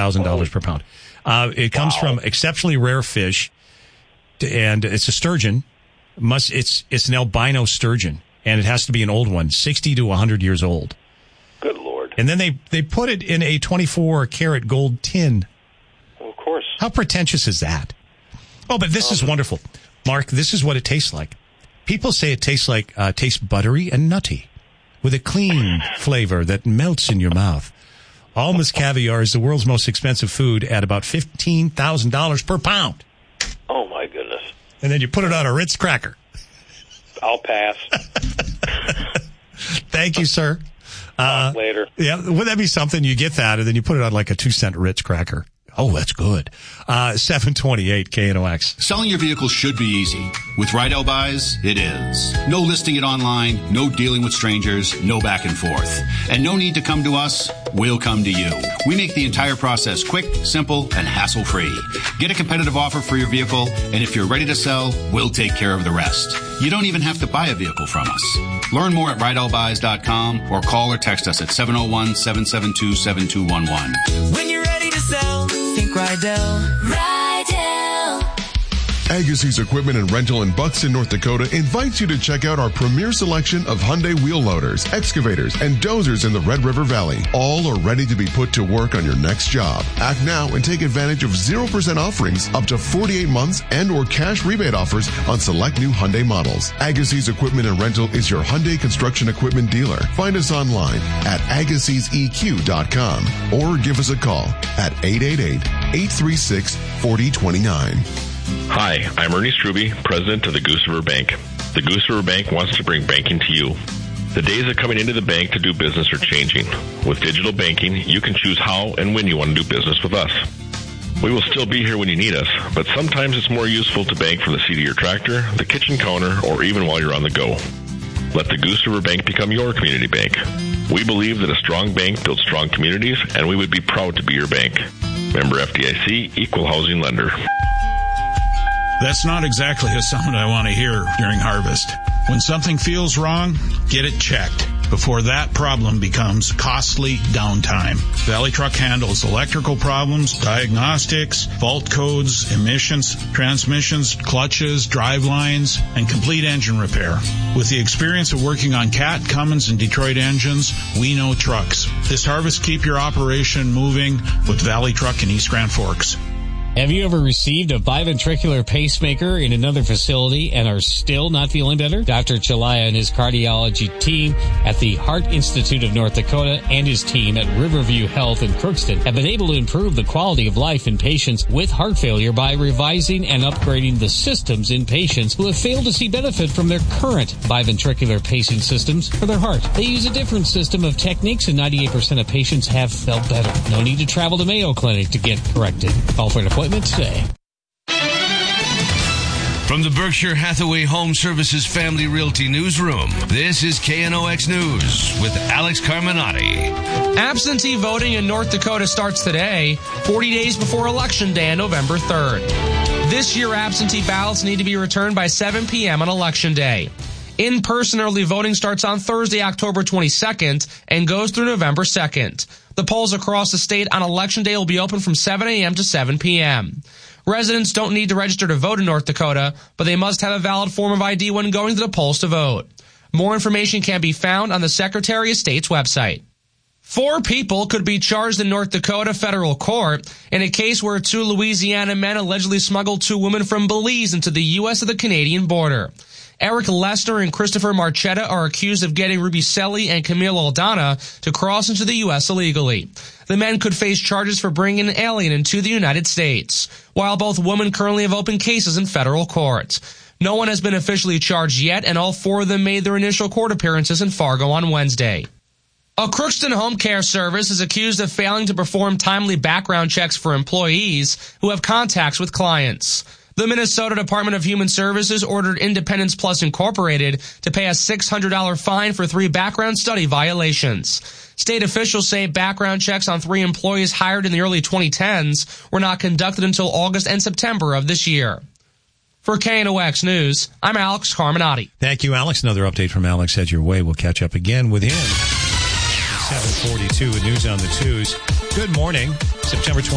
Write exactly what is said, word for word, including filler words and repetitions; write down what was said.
thousand dollars per pound. Uh, it comes wow. from exceptionally rare fish, and it's a sturgeon. Must It's it's an albino sturgeon, and it has to be an old one, sixty to one hundred years old. Good Lord. And then they, they put it in a twenty-four karat gold tin. Well, of course. How pretentious is that? Oh, but this um, is wonderful. Mark, this is what it tastes like. People say it tastes like, uh, tastes buttery and nutty, with a clean flavor that melts in your mouth. Alma's caviar is the world's most expensive food at about fifteen thousand dollars per pound. Oh, my goodness. And then you put it on a Ritz cracker. I'll pass. Thank you, sir. Uh, later. Yeah, would that be something? You get that, and then you put it on like a two-cent Ritz cracker. Oh, that's good. Uh, seven twenty-eight K N O X. Selling your vehicle should be easy. With Rydell Buys, it is. No listing it online, no dealing with strangers, no back and forth. And no need to come to us, we'll come to you. We make the entire process quick, simple, and hassle-free. Get a competitive offer for your vehicle, and if you're ready to sell, we'll take care of the rest. You don't even have to buy a vehicle from us. Learn more at rydell buys dot com or call or text us at seven oh one, seven seven two, seven two one one. When you're ready to sell, think Rydell. Rydell. Agassiz Equipment and Rental in Buxton, North Dakota invites you to check out our premier selection of Hyundai wheel loaders, excavators, and dozers in the Red River Valley. All are ready to be put to work on your next job. Act now and take advantage of zero percent offerings up to forty-eight months and or cash rebate offers on select new Hyundai models. Agassiz Equipment and Rental is your Hyundai construction equipment dealer. Find us online at agassiz e q dot com or give us a call at eight eight eight, eight three six, four oh two nine. Hi, I'm Ernie Struby, president of the Goose River Bank. The Goose River Bank wants to bring banking to you. The days of coming into the bank to do business are changing. With digital banking, you can choose how and when you want to do business with us. We will still be here when you need us, but sometimes it's more useful to bank from the seat of your tractor, the kitchen counter, or even while you're on the go. Let the Goose River Bank become your community bank. We believe that a strong bank builds strong communities, and we would be proud to be your bank. Member F D I C, Equal Housing Lender. That's not exactly a sound I want to hear during harvest. When something feels wrong, get it checked before that problem becomes costly downtime. Valley Truck handles electrical problems, diagnostics, fault codes, emissions, transmissions, clutches, drive lines, and complete engine repair. With the experience of working on Cat, Cummins, and Detroit engines, we know trucks. This harvest, keep your operation moving with Valley Truck in East Grand Forks. Have you ever received a biventricular pacemaker in another facility and are still not feeling better? Doctor Chalaya and his cardiology team at the Heart Institute of North Dakota and his team at Riverview Health in Crookston have been able to improve the quality of life in patients with heart failure by revising and upgrading the systems in patients who have failed to see benefit from their current biventricular pacing systems for their heart. They use a different system of techniques and ninety-eight percent of patients have felt better. No need to travel to Mayo Clinic to get corrected. Call for an appointment today. From the Berkshire Hathaway Home Services Family Realty Newsroom, this is K N O X News with Alex Carminati. Absentee voting in North Dakota starts today, forty days before Election Day on November third. This year, absentee ballots need to be returned by seven p.m. on Election Day. In-person early voting starts on Thursday, October twenty-second, and goes through November second. The polls across the state on Election Day will be open from seven a.m. to seven p.m. Residents don't need to register to vote in North Dakota, but they must have a valid form of I D when going to the polls to vote. More information can be found on the Secretary of State's website. Four people could be charged in North Dakota federal court in a case where two Louisiana men allegedly smuggled two women from Belize into the U S of the Canadian border. Eric Lester and Christopher Marchetta are accused of getting Ruby Selly and Camille Aldana to cross into the U S illegally. The men could face charges for bringing an alien into the United States, while both women currently have open cases in federal court. No one has been officially charged yet, and all four of them made their initial court appearances in Fargo on Wednesday. A Crookston home care service is accused of failing to perform timely background checks for employees who have contacts with clients. The Minnesota Department of Human Services ordered Independence Plus Incorporated to pay a six hundred dollars fine for three background study violations. State officials say background checks on three employees hired in the early twenty tens were not conducted until August and September of this year. For K N O X News, I'm Alex Carminati. Thank you, Alex. Another update from Alex heads your way. We'll catch up again with him. seven forty-two with News on the Twos. Good morning, September twentieth.